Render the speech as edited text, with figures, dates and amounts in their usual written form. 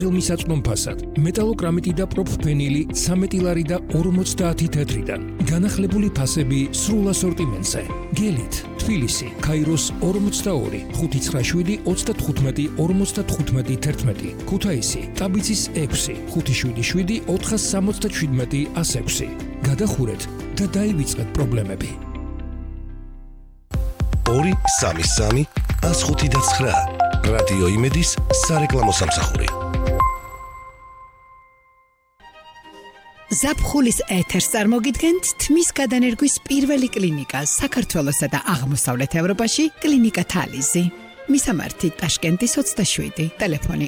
მისაწვდომ ფასად, მეტალოკრამიტი და პროფენილი 13 ლარი და 50 თეთრიდან. განახლებული ფასები სრულ ასორტიმენტზე. გელით, თბილისი, ქაიროს 42, 597 35 55 11, ქუთაისი, ტაბიცის 6, 577 467 106. გადახურეთ და დაივიწყეთ პრობლემები. 233 159 რადიო იმედის სარეკლამო სამსახური. ზაფხულის ეთერს წარმოგიდგენთ თმის გადანერგვის პირველი კლინიკა საქართველოსა და აღმოსავლეთ ევროპაში კლინიკა თალიზი. მისამართი ტაშკენტის 27, ტელეფონი